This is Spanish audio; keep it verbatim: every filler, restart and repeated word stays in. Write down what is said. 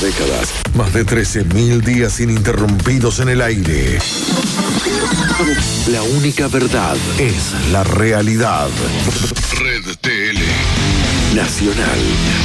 décadas. Más de trece mil días ininterrumpidos en el aire. La única verdad es la realidad. Red T L Nacional.